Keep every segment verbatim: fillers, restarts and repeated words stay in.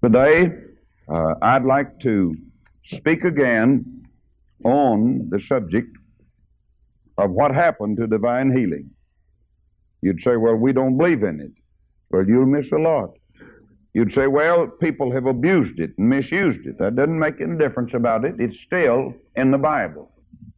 Today, uh, I'd like to speak again on the subject of what happened to divine healing. You'd say, well, we don't believe in it. Well, you'll miss a lot. You'd say, well, people have abused it and misused it. That doesn't make any difference about it. It's still in the Bible.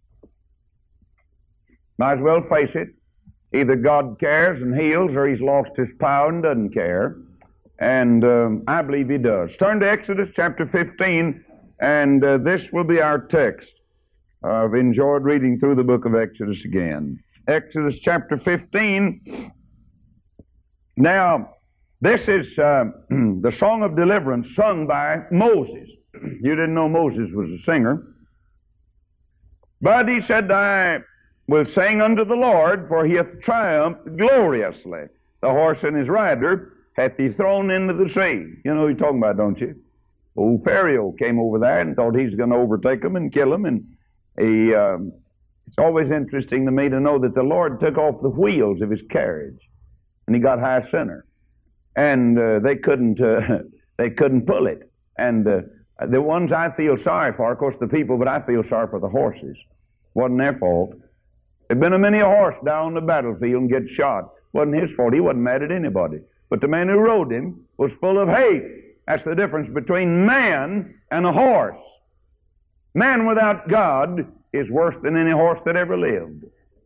Might as well face it. Either God cares and heals, or He's lost His power and doesn't care. And um, I believe He does. Turn to Exodus chapter fifteen, and uh, this will be our text. I've enjoyed reading through the book of Exodus again. Exodus chapter fifteen. Now, this is uh, the song of deliverance sung by Moses. You didn't know Moses was a singer. But he said, I will sing unto the Lord, for He hath triumphed gloriously. The horse and his rider hath He thrown into the sea. You know who you're talking about, don't you? Old Pharaoh came over there and thought he's going to overtake him and kill him. And he, um, it's always interesting to me to know that the Lord took off the wheels of his carriage, and he got high center, and uh, they couldn't uh, they couldn't pull it. And uh, the ones I feel sorry for, of course, the people, but I feel sorry for the horses. Wasn't their fault. There'd been a many a horse down on the battlefield and get shot. Wasn't his fault. He wasn't mad at anybody. But the man who rode him was full of hate. That's the difference between man and a horse. Man without God is worse than any horse that ever lived.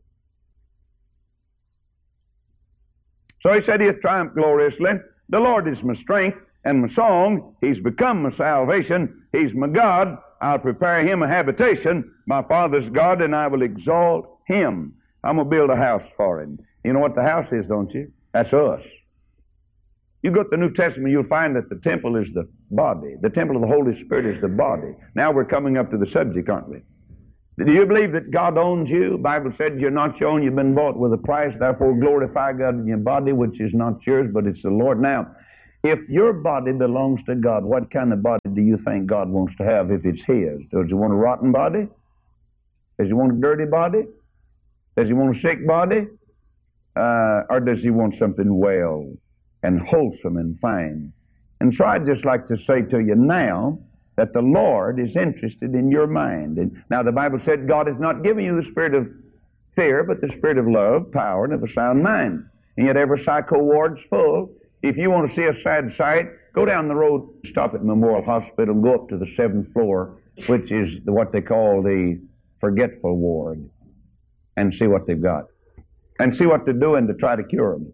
So he said, He hath triumphed gloriously. The Lord is my strength and my song. He's become my salvation. He's my God. I'll prepare Him a habitation, my Father's God, and I will exalt Him. I'm going to build a house for Him. You know what the house is, don't you? That's us. You go to the New Testament, you'll find that the temple is the body. The temple of the Holy Spirit is the body. Now we're coming up to the subject, aren't we? Do you believe that God owns you? The Bible said you're not your own, you've been bought with a price. Therefore glorify God in your body, which is not yours, but it's the Lord. Now, if your body belongs to God, what kind of body do you think God wants to have if it's His? Does He want a rotten body? Does He want a dirty body? Does He want a sick body? Uh, or does He want something well and wholesome and fine? And so I'd just like to say to you now that the Lord is interested in your mind. And now the Bible said God has not given you the spirit of fear, but the spirit of love, power, and of a sound mind. And yet every psycho ward's full. If you want to see a sad sight, go down the road, stop at Memorial Hospital, and go up to the seventh floor, which is what they call the forgetful ward, and see what they've got. And see what they're doing to try to cure them.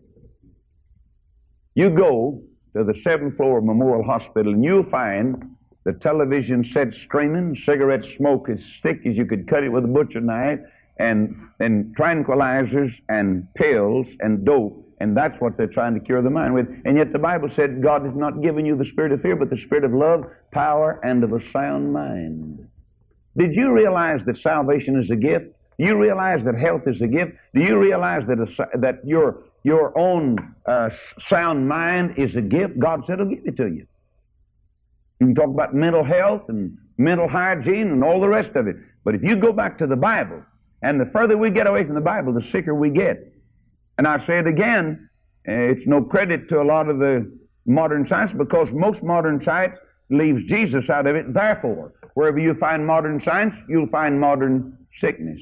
You go to the seventh floor of Memorial Hospital, and you'll find the television set streaming, cigarette smoke as thick as you could cut it with a butcher knife, and, and tranquilizers and pills and dope, and that's what they're trying to cure the mind with. And yet the Bible said God has not given you the spirit of fear, but the spirit of love, power, and of a sound mind. Did you realize that salvation is a gift? Do you realize that health is a gift? Do you realize that a, that your your own uh, sound mind is a gift? God said He'll give it to you. You can talk about mental health and mental hygiene and all the rest of it. But if you go back to the Bible, and the further we get away from the Bible, the sicker we get. And I say it again, it's no credit to a lot of the modern science, because most modern science leaves Jesus out of it. Therefore, wherever you find modern science, you'll find modern sickness.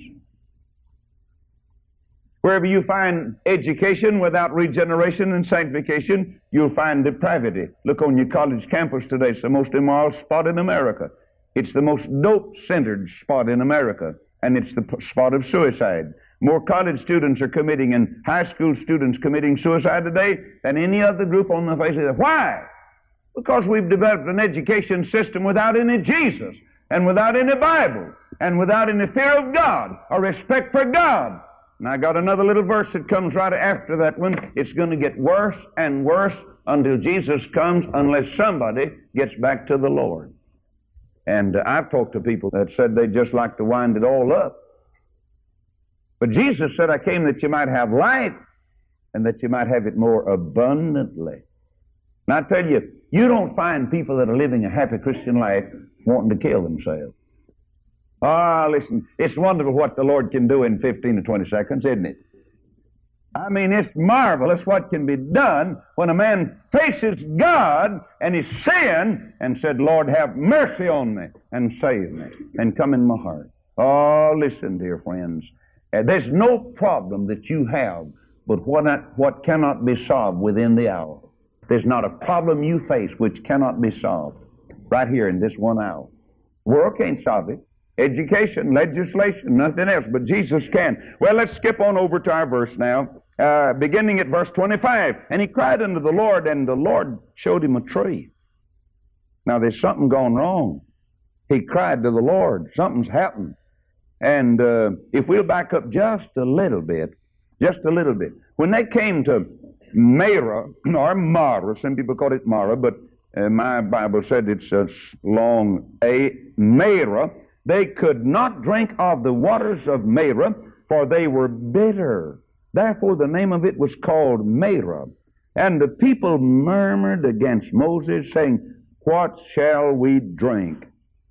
Wherever you find education without regeneration and sanctification, you'll find depravity. Look on your college campus today. It's the most immoral spot in America. It's the most dope-centered spot in America, and it's the p- spot of suicide. More college students are committing and high school students committing suicide today than any other group on the face of the earth. Why? Because we've developed an education system without any Jesus, and without any Bible, and without any fear of God or respect for God. And I got another little verse that comes right after that one. It's going to get worse and worse until Jesus comes, unless somebody gets back to the Lord. And uh, I've talked to people that said they'd just like to wind it all up. But Jesus said, I came that you might have life, and that you might have it more abundantly. And I tell you, you don't find people that are living a happy Christian life wanting to kill themselves. Ah, listen, it's wonderful what the Lord can do in fifteen or twenty seconds, isn't it? I mean, it's marvelous what can be done when a man faces God and his sin and said, Lord, have mercy on me and save me and come in my heart. Oh, listen, dear friends. Uh, there's no problem that you have but what, not, what cannot be solved within the hour. There's not a problem you face which cannot be solved right here in this one hour. World can't solve it. Education, legislation, nothing else, but Jesus can. Well, let's skip on over to our verse now, uh, beginning at verse twenty-five. And he cried unto the Lord, and the Lord showed him a tree. Now, there's something gone wrong. He cried to the Lord. Something's happened. And uh, if we'll back up just a little bit, just a little bit. When they came to Marah, or Marah, some people call it Marah, but uh, my Bible said it's a long A, Marah. They could not drink of the waters of Marah, for they were bitter. Therefore the name of it was called Marah. And the people murmured against Moses, saying, What shall we drink?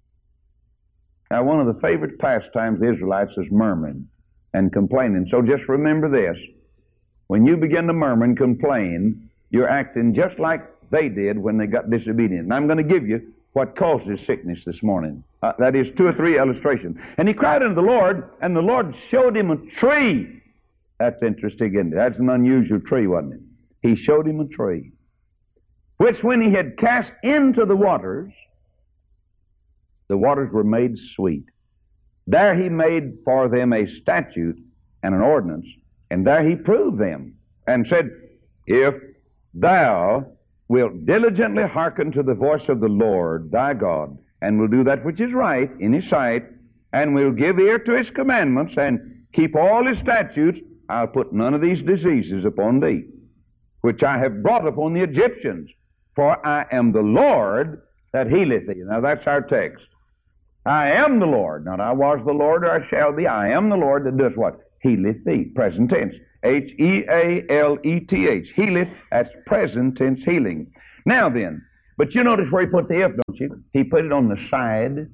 Now, one of the favorite pastimes of the Israelites is murmuring and complaining. So just remember this. When you begin to murmur and complain, you're acting just like they did when they got disobedient. And I'm going to give you what causes sickness this morning. Uh, that is two or three illustrations. And he cried unto the Lord, and the Lord showed him a tree. That's interesting, isn't it? That's an unusual tree, wasn't it? He showed him a tree, which when he had cast into the waters, the waters were made sweet. There he made for them a statute and an ordinance, and there he proved them, and said, If thou wilt diligently hearken to the voice of the Lord thy God, and will do that which is right in his sight, and will give ear to his commandments, and keep all his statutes, I'll put none of these diseases upon thee, which I have brought upon the Egyptians, for I am the Lord that healeth thee. Now that's our text. I am the Lord, not I was the Lord or I shall be. I am the Lord that does what? Healeth thee. Present tense. H E A L E T H. Healeth, that's present tense healing. Now then, but you notice where he put the if, don't you? He put it on the side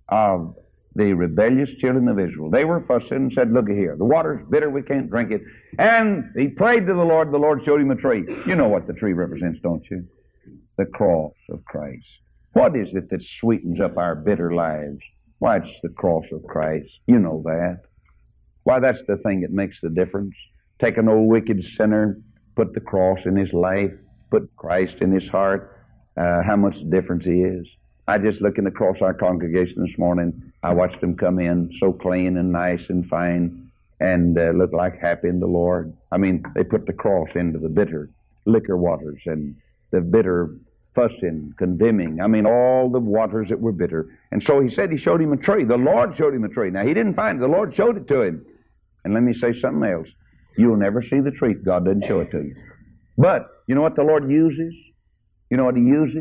of the rebellious children of Israel. They were fussing and said, look here, the water's bitter, we can't drink it. And he prayed to the Lord, the Lord showed him a tree. You know what the tree represents, don't you? The cross of Christ. What is it that sweetens up our bitter lives? Why, it's the cross of Christ. You know that. Why, that's the thing that makes the difference. Take an old wicked sinner, put the cross in his life, put Christ in his heart, uh, how much difference he is. I just looking across our congregation this morning, I watched them come in so clean and nice and fine and uh, look like happy in the Lord. I mean, they put the cross into the bitter liquor waters and the bitter fussing, condemning. I mean, all the waters that were bitter. And so he said he showed him a tree. The Lord showed him a tree. Now, he didn't find it. The Lord showed it to him. And let me say something else. You'll never see the tree if God doesn't show it to you. But you know what the Lord uses? You know what he uses?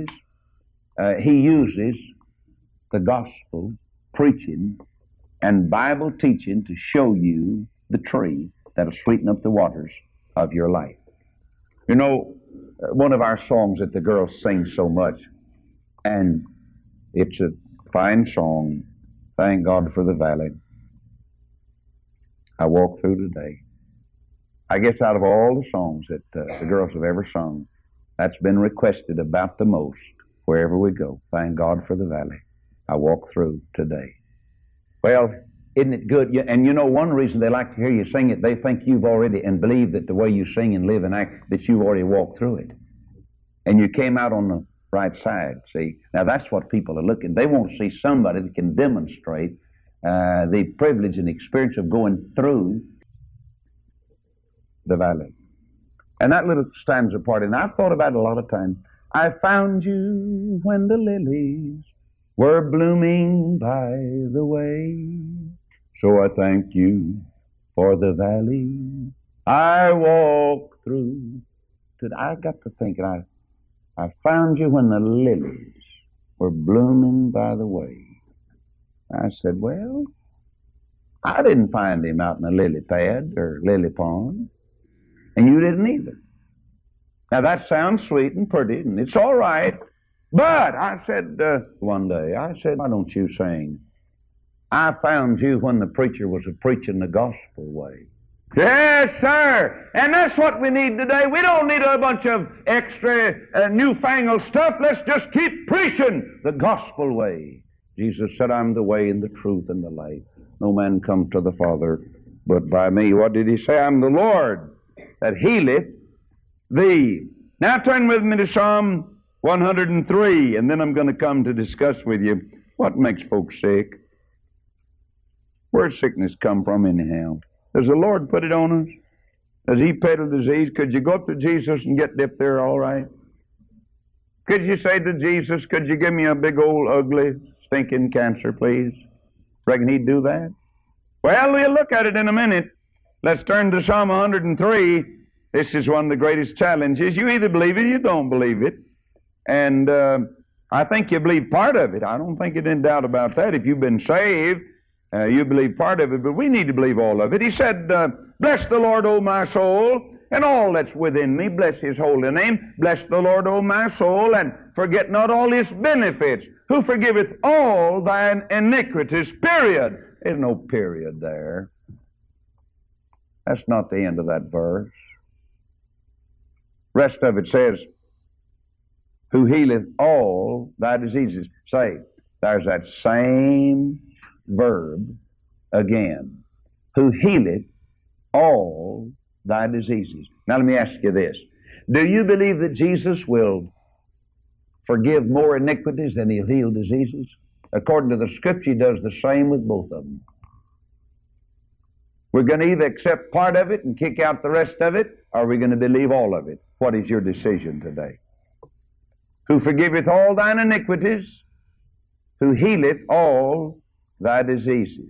Uh, he uses the gospel, preaching, and Bible teaching to show you the tree that'll sweeten up the waters of your life. You know, one of our songs that the girls sing so much, and it's a fine song, Thank God for the Valley I Walk Through Today. I guess out of all the songs that uh, the girls have ever sung, that's been requested about the most wherever we go. Thank God for the valley I walk through today. Well, isn't it good? And you know, one reason they like to hear you sing it, they think you've already, and believe that the way you sing and live and act, that you've already walked through it. And you came out on the right side, see? Now that's what people are looking. They want to see somebody that can demonstrate uh, the privilege and experience of going through the valley. And that little stanza part, and I've thought about it a lot of times. I found you when the lilies were blooming by the way. So I thank you for the valley I walk through. I got to thinking, I, I found you when the lilies were blooming by the way. I said, well, I didn't find him out in a lily pad or lily pond, and you didn't either. Now that sounds sweet and pretty, and it's all right. But I said uh, one day, I said, why don't you sing, I found you when the preacher was a preaching the gospel way. Yes, sir. And that's what we need today. We don't need a bunch of extra uh, newfangled stuff. Let's just keep preaching the gospel way. Jesus said, I'm the way and the truth and the life. No man comes to the Father but by me. What did he say? I'm the Lord that healeth thee. Now turn with me to Psalm one hundred three, and then I'm going to come to discuss with you what makes folks sick. Where's sickness come from anyhow? Does the Lord put it on us? Does He peddle disease? Could you go up to Jesus and get diphtheria all right? Could you say to Jesus, could you give me a big old ugly stinking cancer, please? Reckon He'd do that? Well, we'll look at it in a minute. Let's turn to Psalm one hundred three. This is one of the greatest challenges. You either believe it or you don't believe it. And uh, I think you believe part of it. I don't think there's any doubt about that. If you've been saved, Uh, you believe part of it, but we need to believe all of it. He said, uh, bless the Lord, O my soul, and all that's within me. Bless His holy name. Bless the Lord, O my soul, and forget not all His benefits, who forgiveth all thine iniquities. Period. There's no period there. That's not the end of that verse. Rest of it says, who healeth all thy diseases. Say, there's that same verb again. Who healeth all thy diseases. Now let me ask you this. Do you believe that Jesus will forgive more iniquities than He'll heal diseases? According to the Scripture, He does the same with both of them. We're going to either accept part of it and kick out the rest of it, or we're going to believe all of it. What is your decision today? Who forgiveth all thine iniquities, who healeth all thy diseases.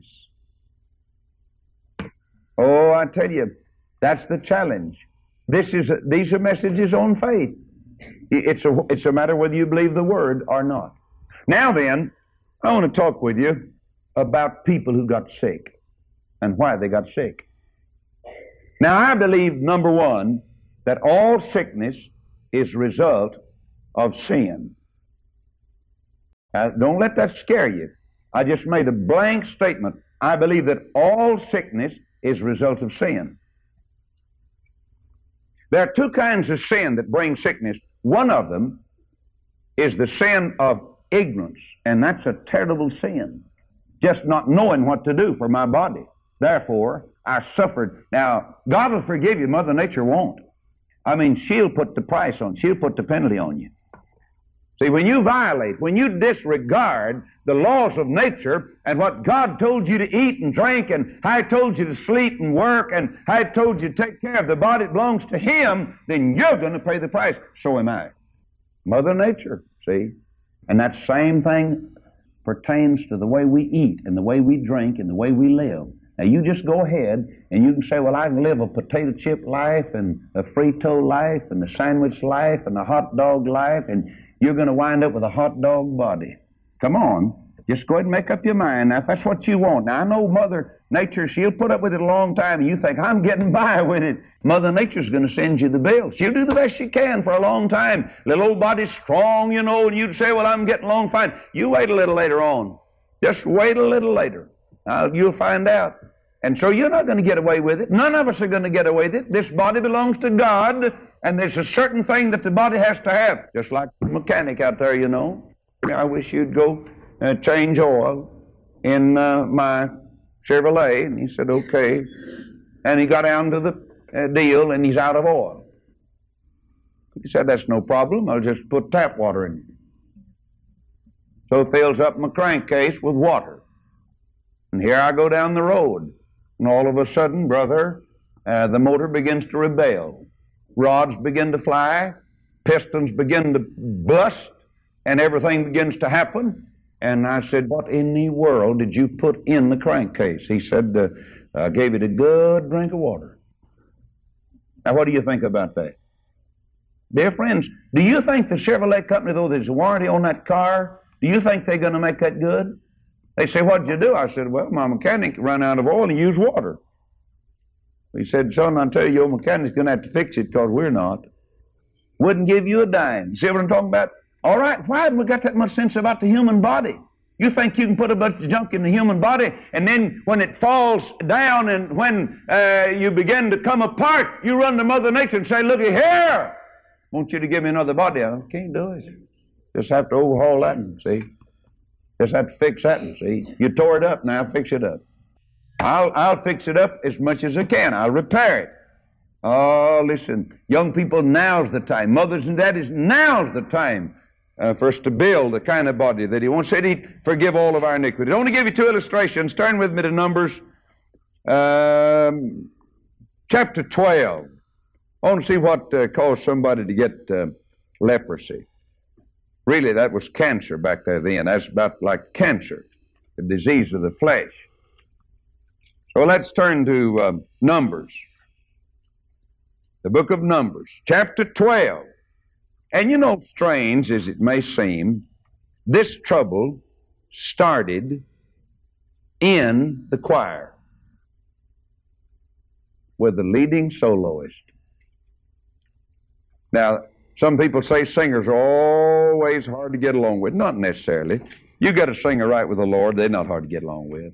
Oh, I tell you, that's the challenge. This is a, these are messages on faith. It's a, it's a matter whether you believe the Word or not. Now then, I want to talk with you about people who got sick and why they got sick. Now, I believe, number one, that all sickness is a result of sin. Now, don't let that scare you. I just made a blank statement. I believe that all sickness is a result of sin. There are two kinds of sin that bring sickness. One of them is the sin of ignorance, and that's a terrible sin. Just not knowing what to do for my body. Therefore, I suffered. Now, God will forgive you. Mother Nature won't. I mean, she'll put the price on. She'll put the penalty on you. See, when you violate, when you disregard the laws of nature and what God told you to eat and drink and how He told you to sleep and work and how He told you to take care of the body that belongs to Him, then you're going to pay the price. So am I. Mother Nature, see? And that same thing pertains to the way we eat and the way we drink and the way we live. Now, you just go ahead and you can say, well, I can live a potato chip life and a Frito life and a sandwich life and a hot dog life, and you're going to wind up with a hot dog body. Come on. Just go ahead and make up your mind. Now, if that's what you want. Now, I know Mother Nature, she'll put up with it a long time, and you think, I'm getting by with it. Mother Nature's going to send you the bill. She'll do the best she can for a long time. Little old body's strong, you know, and you'd say, well, I'm getting along fine. You wait a little later on. Just wait a little later. Now, you'll find out. And so you're not going to get away with it. None of us are going to get away with it. This body belongs to God, and there's a certain thing that the body has to have. Just like the mechanic out there, you know. I wish you'd go uh, change oil in uh, my Chevrolet. And he said, okay. And he got down to the uh, deal, and he's out of oil. He said, that's no problem. I'll just put tap water in it. So it fills up my crankcase with water. And here I go down the road. And all of a sudden, brother, uh, the motor begins to rebel. Rods begin to fly. Pistons begin to bust. And everything begins to happen. And I said, what in the world did you put in the crankcase? He said, uh, I gave it a good drink of water. Now, what do you think about that? Dear friends, do you think the Chevrolet company, though there's a warranty on that car, do you think they're going to make that good? They say, what'd you do? I said, well, my mechanic ran out of oil and used water. He said, son, I'll tell you, your mechanic's going to have to fix it because we're not. Wouldn't give you a dime. See what I'm talking about? All right, why haven't we got that much sense about the human body? You think you can put a bunch of junk in the human body, and then when it falls down and when uh, you begin to come apart, you run to Mother Nature and say, looky here, I want you to give me another body. I can't do it. Just have to overhaul that and see. Just have to fix that and see. You tore it up, now fix it up. I'll, I'll fix it up as much as I can. I'll repair it. Oh, listen, young people, now's the time. Mothers and daddies, now's the time uh, for us to build the kind of body that He wants. Said He'd forgive all of our iniquities. I want to give you two illustrations. Turn with me to Numbers um, chapter twelve. I want to see what uh, caused somebody to get uh, leprosy. Really, that was cancer back there then. That's about like cancer, the disease of the flesh. So let's turn to uh, Numbers. The book of Numbers, chapter twelve. And you know, strange as it may seem, this trouble started in the choir with the leading soloist. Now, some people say singers are always hard to get along with. Not necessarily. You get a singer right with the Lord, they're not hard to get along with.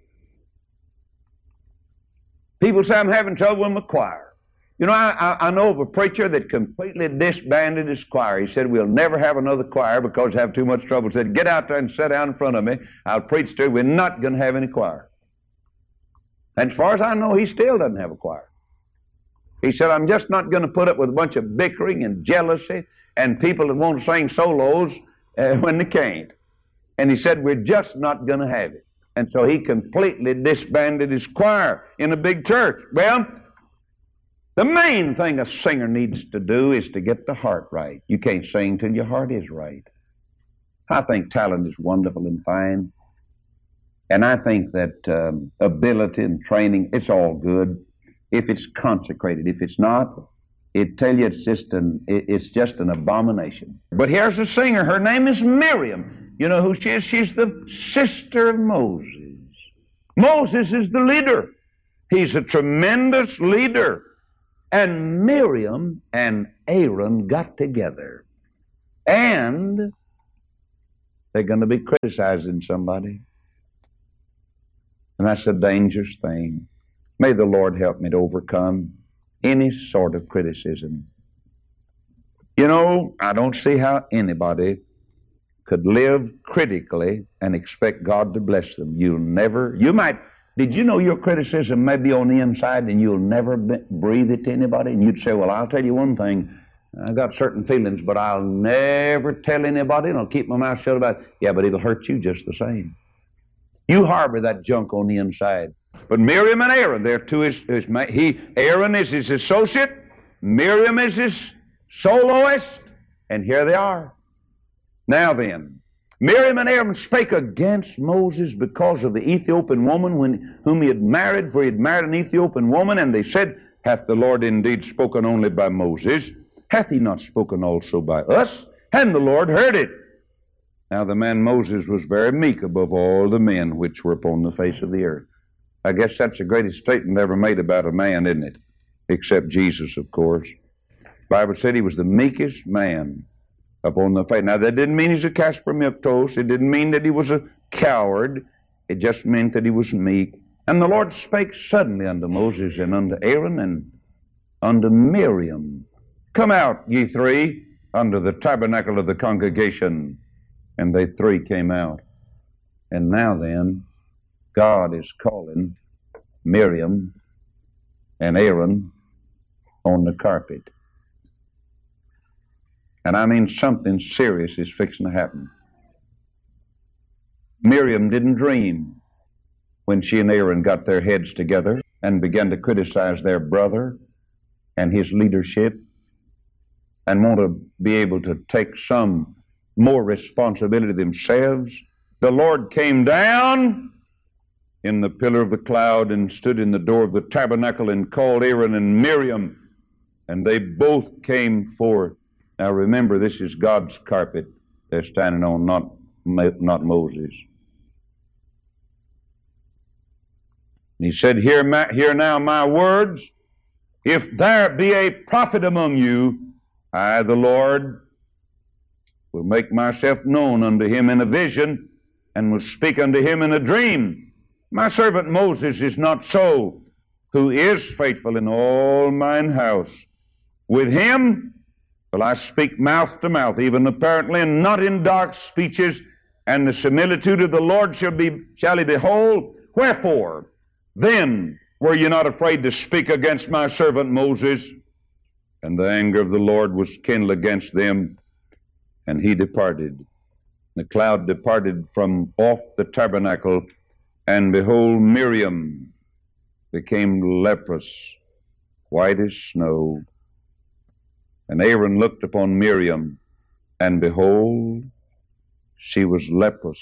People say, I'm having trouble with my choir. You know, I, I, I know of a preacher that completely disbanded his choir. He said, we'll never have another choir because I have too much trouble. He said, get out there and sit down in front of me. I'll preach to you. We're not going to have any choir. And as far as I know, he still doesn't have a choir. He said, I'm just not going to put up with a bunch of bickering and jealousy and people that want to sing solos uh, when they can't. And he said, we're just not going to have it. And so he completely disbanded his choir in a big church. Well, the main thing a singer needs to do is to get the heart right. You can't sing till your heart is right. I think talent is wonderful and fine. And I think that um, ability and training, it's all good if it's consecrated. If it's not, it tell you it's just an it, it's just an abomination. But here's a singer. Her name is Miriam. You know who she is? She's the sister of Moses. Moses is the leader. He's a tremendous leader. And Miriam and Aaron got together. And they're going to be criticizing somebody. And that's a dangerous thing. May the Lord help me to overcome any sort of criticism. You know, I don't see how anybody could live critically and expect God to bless them. You'll never, you might, did you know your criticism may be on the inside and you'll never be, breathe it to anybody? And you'd say, well, I'll tell you one thing. I got certain feelings, but I'll never tell anybody and I'll keep my mouth shut about it. Yeah, but it'll hurt you just the same. You harbor that junk on the inside. But Miriam and Aaron, they're two his, his he, Aaron is his associate, Miriam is his soloist, and here they are. Now then, Miriam and Aaron spake against Moses because of the Ethiopian woman when, whom he had married, for he had married an Ethiopian woman, and they said, hath the Lord indeed spoken only by Moses? Hath he not spoken also by us? And the Lord heard it. Now the man Moses was very meek above all the men which were upon the face of the earth. I guess that's the greatest statement ever made about a man, isn't it? Except Jesus, of course. The Bible said he was the meekest man upon the face. Now that didn't mean he's a Casper milquetoast. It didn't mean that he was a coward. It just meant that he was meek. And the Lord spake suddenly unto Moses and unto Aaron and unto Miriam. Come out, ye three, under the tabernacle of the congregation. And they three came out. And now then, God is calling Miriam and Aaron on the carpet. And I mean something serious is fixing to happen. Miriam didn't dream when she and Aaron got their heads together and began to criticize their brother and his leadership and want to be able to take some more responsibility themselves. The Lord came down in the pillar of the cloud and stood in the door of the tabernacle and called Aaron and Miriam, and they both came forth. Now remember, this is God's carpet they're standing on, not, not Moses. And he said, hear, my, hear now my words. If there be a prophet among you, I, the Lord, will make myself known unto him in a vision. and will speak unto him in a dream. My servant Moses is not so, who is faithful in all mine house. With him will I speak mouth to mouth, even apparently, and not in dark speeches, and the similitude of the Lord shall be shall he behold. Wherefore, then were ye not afraid to speak against my servant Moses? And the anger of the Lord was kindled against them, and he departed. The cloud departed from off the tabernacle, and behold, Miriam became leprous, white as snow. And Aaron looked upon Miriam, and behold, she was leprous.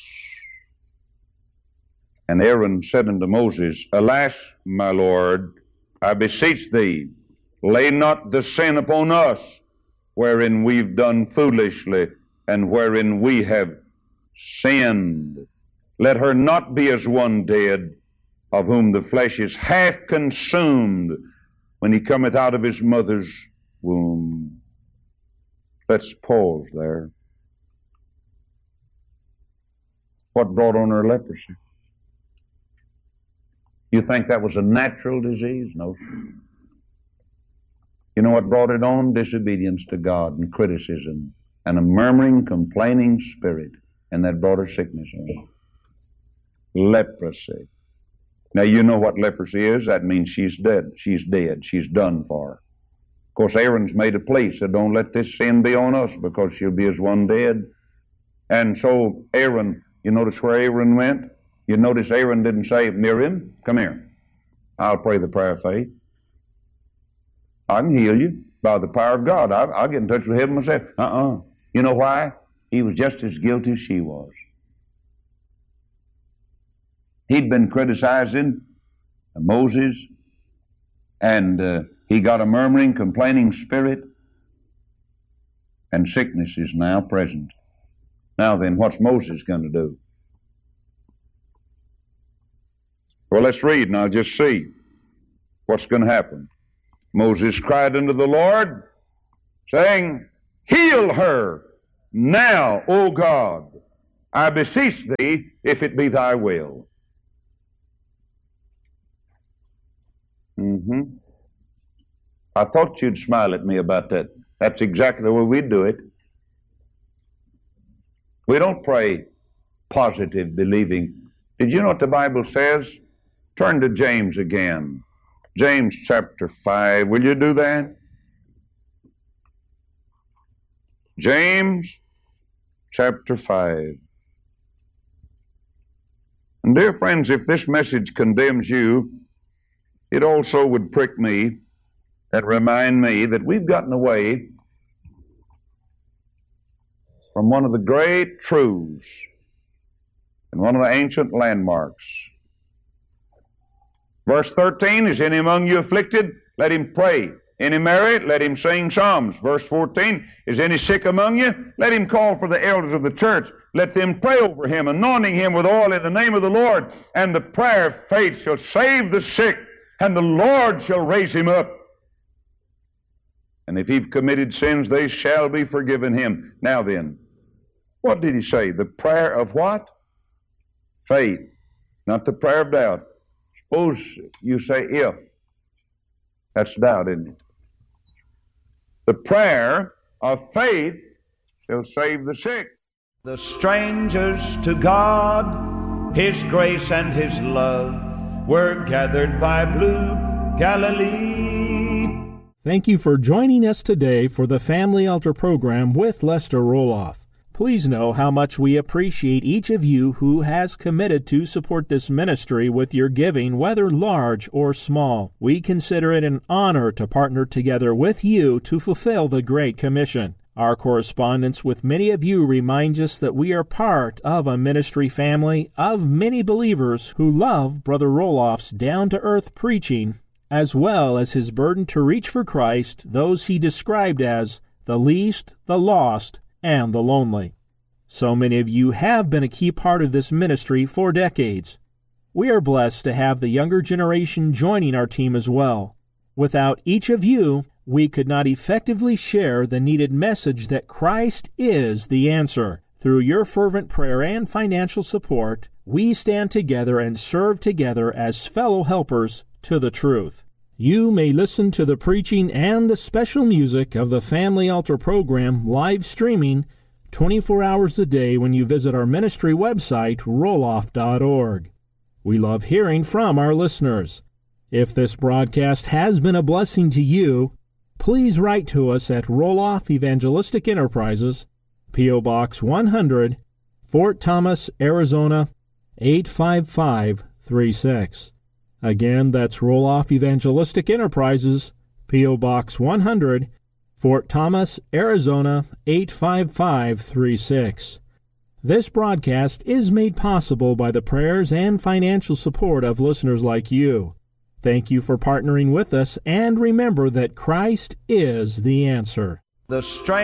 And Aaron said unto Moses, Alas, my Lord, I beseech thee, lay not the sin upon us, wherein we've done foolishly, and wherein we have sinned. Let her not be as one dead, of whom the flesh is half consumed when he cometh out of his mother's womb. Let's pause there. What brought on her leprosy? You think that was a natural disease? No. You know what brought it on? Disobedience to God and criticism and a murmuring, complaining spirit. And that brought her sickness on. Leprosy. Now you know what leprosy is. That means she's dead. She's dead. She's done for. Of course, Aaron's made a plea, said, don't let this sin be on us, because she'll be as one dead. And so Aaron, you notice where Aaron went? You notice Aaron didn't say, Miriam, come here. I'll pray the prayer of faith. I can heal you by the power of God. I'll, I'll get in touch with heaven myself. Uh-uh. You know why? He was just as guilty as she was. He'd been criticizing Moses, and uh, he got a murmuring, complaining spirit, and sickness is now present. Now then, what's Moses going to do? Well, let's read, and I'll just see what's going to happen. Moses cried unto the Lord, saying, Heal her now, O God, I beseech thee, if it be thy will. Mm-hmm. I thought you'd smile at me about that. That's exactly the way we do it. We don't pray positive believing. Did you know what the Bible says? Turn to James again. James chapter five. Will you do that? James chapter five. And dear friends, if this message condemns you, it also would prick me and remind me that we've gotten away from one of the great truths and one of the ancient landmarks. Verse thirteen, is any among you afflicted? Let him pray. Any married? Let him sing psalms. Verse fourteen, is any sick among you? Let him call for the elders of the church. Let them pray over him, anointing him with oil in the name of the Lord. And the prayer of faith shall save the sick, and the Lord shall raise him up. And if he've committed sins, they shall be forgiven him. Now then, what did he say? The prayer of what? Faith, not the prayer of doubt. Suppose you say if. That's doubt, isn't it? The prayer of faith shall save the sick. The strangers to God, His grace and His love, were gathered by blue Galilee. Thank you for joining us today for the Family Altar program with Lester Roloff. Please know how much we appreciate each of you who has committed to support this ministry with your giving, whether large or small. We consider it an honor to partner together with you to fulfill the Great Commission. Our correspondence with many of you reminds us that we are part of a ministry family of many believers who love Brother Roloff's down-to-earth preaching, as well as his burden to reach for Christ those he described as the least, the lost, and the lonely. So many of you have been a key part of this ministry for decades. We are blessed to have the younger generation joining our team as well. Without each of you, we could not effectively share the needed message that Christ is the answer. Through your fervent prayer and financial support, we stand together and serve together as fellow helpers to the truth. You may listen to the preaching and the special music of the Family Altar program live streaming twenty-four hours a day when you visit our ministry website, roloff dot org. We love hearing from our listeners. If this broadcast has been a blessing to you, please write to us at Roloff Evangelistic Enterprises, P O. Box one hundred, Fort Thomas, Arizona, eight five five three six. Again, that's Roloff Evangelistic Enterprises, P O. Box one hundred, Fort Thomas, Arizona, eight five five three six. This broadcast is made possible by the prayers and financial support of listeners like you. Thank you for partnering with us, and remember that Christ is the answer. The strength